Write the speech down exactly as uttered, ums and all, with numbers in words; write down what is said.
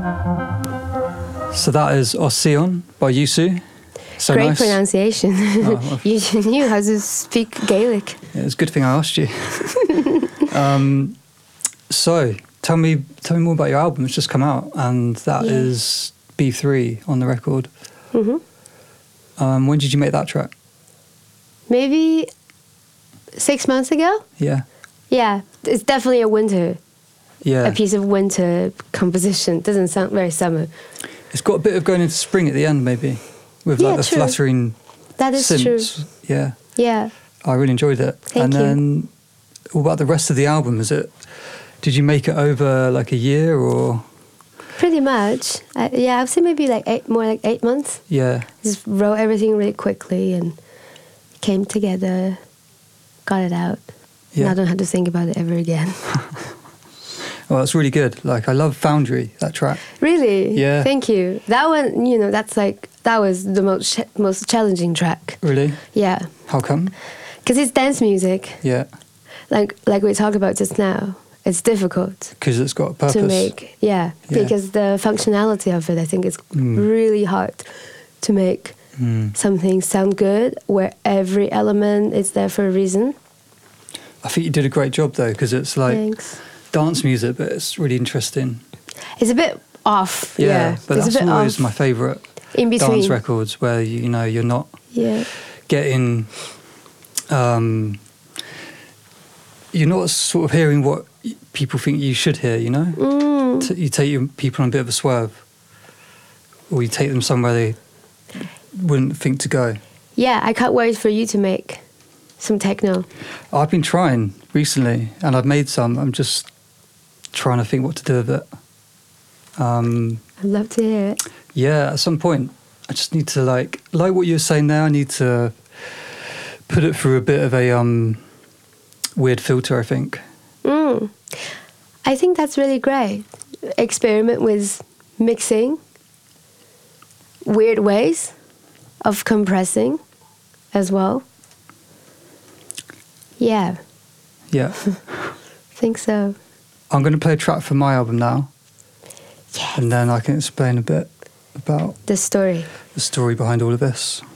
So that is Ocean by Yusu. So Great nice. pronunciation. Oh, You knew how to speak Gaelic. Yeah, it's a good thing I asked you. um, so tell me, tell me more about your album. It's just come out, and that Yeah. is B three on the record. hmm Um, when did you make that track? Maybe six months ago? Yeah, Yeah, it's definitely a winter, yeah. a piece of winter composition. Doesn't sound very summer. It's got a bit of going into spring at the end, maybe, with Yeah, like the true. fluttering That is synths. true. Yeah, Yeah. I really enjoyed it. Thank and you. then, what about the rest of the album? Is it? Did you make it over like a year or? Pretty much. I, yeah, I'd say maybe like eight, more like eight months. Yeah, Just wrote everything really quickly and came together, got it out. yeah. Now I don't have to think about it ever again. Well, it's really good. Like, I love Foundry, that track. Really? Yeah. Thank you. That one, you know, that's like, that was the most ch- most challenging track. Really? Yeah. How come? Because it's dance music. Yeah, Like like we talked about just now. It's difficult because it's got a purpose. to make. Yeah, Yeah. because the functionality of it, I think it's Mm. really hard to make Mm. something sound good where every element is there for a reason. I think you did a great job though, because it's like Thanks. dance music, but it's really interesting. It's a bit off. Yeah, Yeah, but it's that's a bit always off my favourite in between. dance records, where you, you know you're not Yeah, getting, um, you're not sort of hearing what y- people think you should hear. You know, mm. T- you take your people on a bit of a swerve, or you take them somewhere they wouldn't think to go. yeah. I can't wait for you to make some techno. I've been trying recently, and I've made some. I'm just trying to think what to do with it. Um, I'd love to hear it. yeah, at some point, I just need to like like what you were saying there. I need to put it through a bit of a um, weird filter, I think. Mm. I think that's really great. Experiment with mixing, weird ways of compressing as well. Yeah, Yeah, I think so. I'm going to play a track from my album now, Yeah, and then I can explain a bit about the story. the story behind all of this.